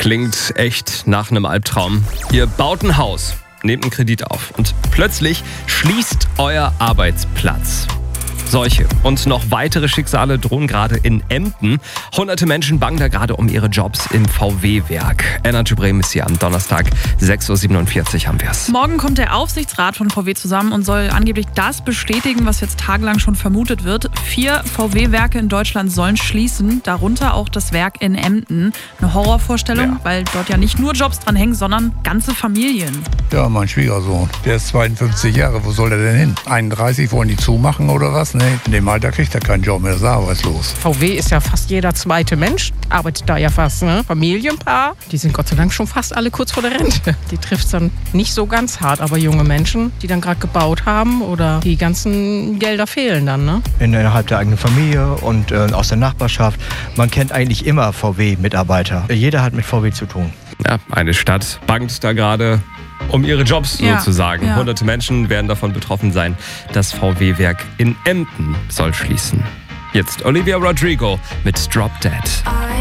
Klingt echt nach einem Albtraum. Ihr baut ein Haus, nehmt einen Kredit auf und plötzlich schließt euer Arbeitsplatz. Solche und noch weitere Schicksale drohen gerade in Emden. Hunderte Menschen bangen da gerade um ihre Jobs im VW-Werk. Energy Bremen ist hier am Donnerstag, 6.47 Uhr haben wir es. Morgen kommt der Aufsichtsrat von VW zusammen und soll angeblich das bestätigen, was jetzt tagelang schon vermutet wird. 4 VW-Werke in Deutschland sollen schließen, darunter auch das Werk in Emden. Eine Horrorvorstellung, weil dort ja nicht nur Jobs dran hängen, sondern ganze Familien. Ja, mein Schwiegersohn, der ist 52 Jahre, wo soll er denn hin? 31, wollen die zumachen oder was? Nee, in dem Alter kriegt er keinen Job mehr, ist arbeitslos. VW ist ja fast jeder zweite Mensch, arbeitet da ja fast, ne? Familienpaar, die sind Gott sei Dank schon fast alle kurz vor der Rente. Die trifft es dann nicht so ganz hart, aber junge Menschen, die dann gerade gebaut haben oder die ganzen Gelder fehlen dann, ne? Innerhalb der eigenen Familie und aus der Nachbarschaft. Man kennt eigentlich immer VW-Mitarbeiter. Jeder hat mit VW zu tun. Ja, eine Stadt bangt da gerade um ihre Jobs sozusagen. Ja. Hunderte Menschen werden davon betroffen sein. Das VW-Werk in Emden soll schließen. Jetzt Olivia Rodrigo mit Drop Dead.